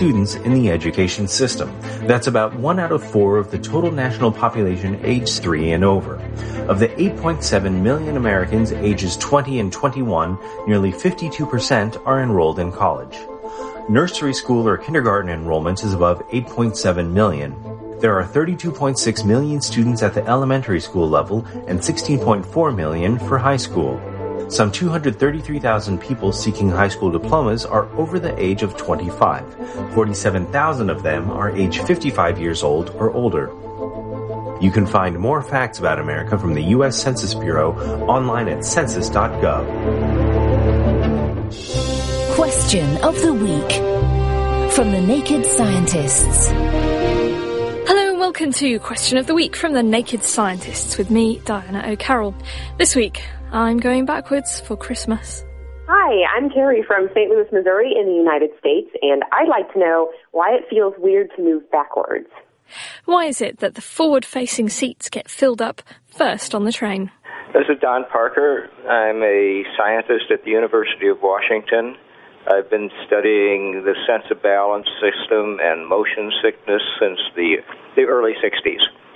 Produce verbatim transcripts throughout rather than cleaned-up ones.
students in the education system. That's about one out of four of the total national population aged three and over. Of the eight point seven million Americans ages twenty and twenty-one, nearly fifty-two percent are enrolled in college. Nursery school or kindergarten enrollment is above eight point seven million. There are thirty-two point six million students at the elementary school level and sixteen point four million for high school. Some two hundred thirty-three thousand people seeking high school diplomas are over the age of twenty-five. forty-seven thousand of them are age fifty-five years old or older. You can find more facts about America from the U S Census Bureau online at census dot gov. Question of the week from the Naked Scientists. Hello and welcome to Question of the Week from the Naked Scientists with me, Diana O'Carroll. This week, I'm going backwards for Christmas. Hi, I'm Carrie from Saint Louis, Missouri in the United States, and I'd like to know why it feels weird to move backwards. Why is it that the forward-facing seats get filled up first on the train? This is Don Parker. I'm a scientist at the University of Washington. I've been studying the sense of balance system and motion sickness since the, the early sixties.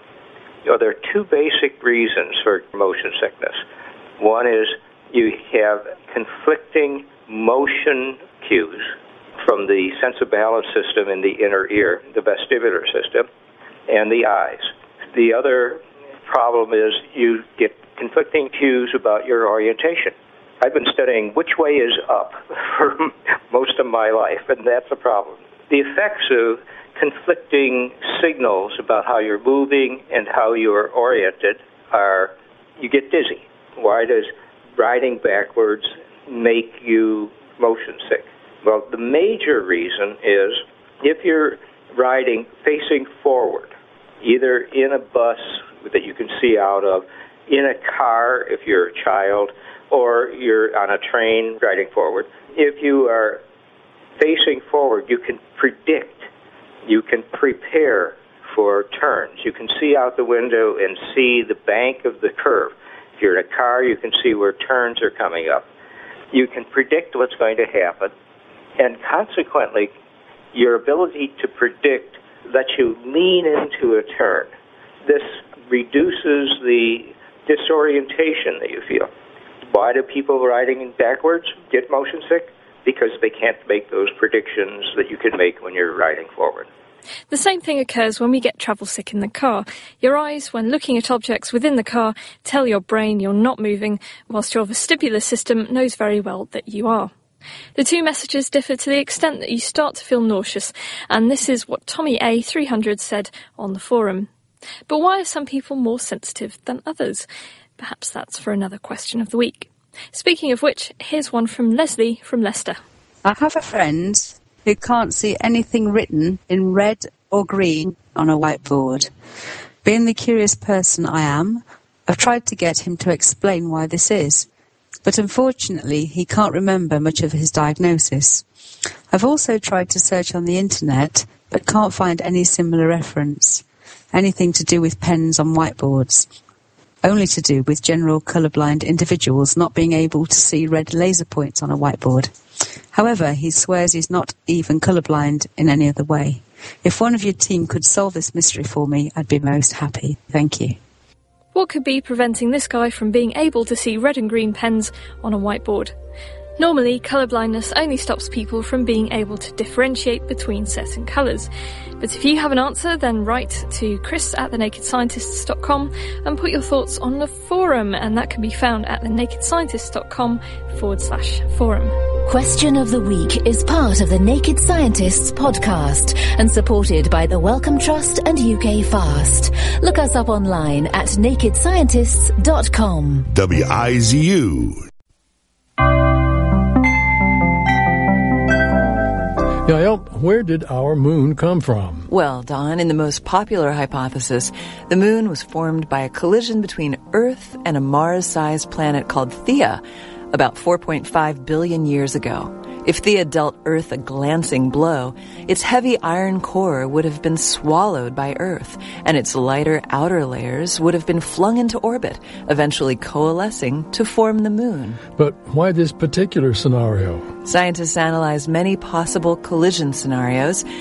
You know, there are two basic reasons for motion sickness. One is you have conflicting motion cues from the sense of balance system in the inner ear, the vestibular system, and the eyes. The other problem is you get conflicting cues about your orientation. I've been studying which way is up for most of my life, and that's a problem. The effects of conflicting signals about how you're moving and how you're oriented are you get dizzy. Why does riding backwards make you motion sick? Well, the major reason is if you're riding facing forward, either in a bus that you can see out of, in a car if you're a child, or you're on a train riding forward, if you are facing forward, you can predict, you can prepare for turns. You can see out the window and see the bank of the curve. If you're in a car, you can see where turns are coming up. You can predict what's going to happen, and consequently, your ability to predict lets you lean into a turn. This reduces the disorientation that you feel. Why do people riding backwards get motion sick? Because they can't make those predictions that you can make when you're riding forward. The same thing occurs when we get travel sick in the car. Your eyes, when looking at objects within the car, tell your brain you're not moving, whilst your vestibular system knows very well that you are. The two messages differ to the extent that you start to feel nauseous, and this is what Tommy A three hundred said on the forum. But why are some people more sensitive than others? Perhaps that's for another question of the week. Speaking of which, here's one from Leslie from Leicester. I have a friend who can't see anything written in red or green on a whiteboard. Being the curious person I am, I've tried to get him to explain why this is, but unfortunately he can't remember much of his diagnosis. I've also tried to search on the internet, but can't find any similar reference, anything to do with pens on whiteboards. Only to do with general colourblind individuals not being able to see red laser points on a whiteboard. However, he swears he's not even colourblind in any other way. If one of your team could solve this mystery for me, I'd be most happy. Thank you. What could be preventing this guy from being able to see red and green pens on a whiteboard? Normally, colourblindness only stops people from being able to differentiate between certain colours. But if you have an answer, then write to chris at the naked scientists dot com and put your thoughts on the forum, and that can be found at the naked scientists dot com forward slash forum. Question of the Week is part of the Naked Scientists podcast and supported by the Wellcome Trust and U K Fast. Look us up online at naked scientists dot com. W I Z U. Yael, where did our moon come from? Well, Don, in the most popular hypothesis, the moon was formed by a collision between Earth and a Mars-sized planet called Theia about four point five billion years ago. If Theia dealt Earth a glancing blow, its heavy iron core would have been swallowed by Earth, and its lighter outer layers would have been flung into orbit, eventually coalescing to form the moon. But why this particular scenario? Scientists analyzed many possible collision scenarios